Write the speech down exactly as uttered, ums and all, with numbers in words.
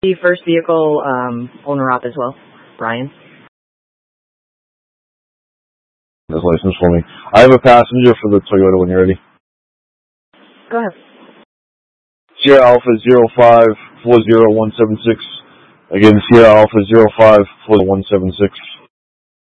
The first vehicle um, owner-op as well, Brian. His license for me. I have a passenger for the Toyota when you're ready. Go ahead. Sierra Alpha zero five four zero one seven six. Again, Sierra Alpha zero five four zero one seven six.